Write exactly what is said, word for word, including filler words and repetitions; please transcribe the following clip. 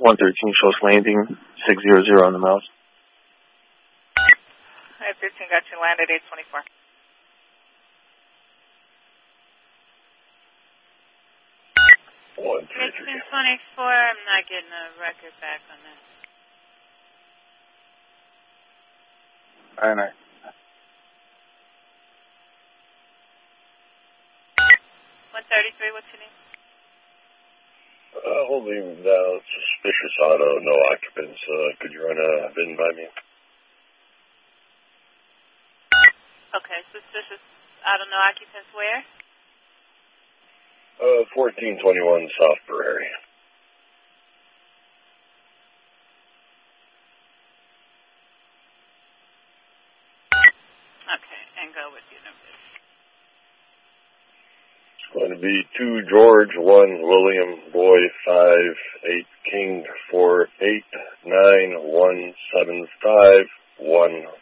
one thirteen Shoals Landing, six zero zero on the mouse. Alright, thirteen got you, land at eight twenty-four. eighteen twenty-four, I'm not getting a record back on that. I know. one thirty-three, what's your name? Uh, holding down suspicious auto, no occupants. Uh, could you run a V I N by me? Okay, suspicious auto, no occupants where? Uh, fourteen twenty-one South Prairie. Okay, and go with your numbers. It's going to be two George, one William, boy, five, eight King, four, eight, nine, one, seven, five, one,